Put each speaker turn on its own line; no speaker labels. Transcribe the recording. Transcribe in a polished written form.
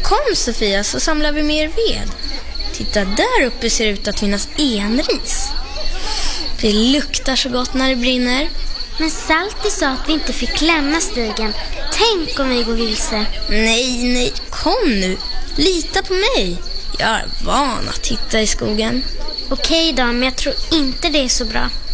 Kom Sofia, så samlar vi mer ved. Titta, där uppe ser det ut att finnas enris. Det luktar så gott när det brinner.
Men Salti sa att vi inte fick lämna stigen. Tänk om vi går vilse.
Nej, kom nu. Lita på mig. Jag är van att hitta i skogen.
Okej då, men jag tror inte det är så bra.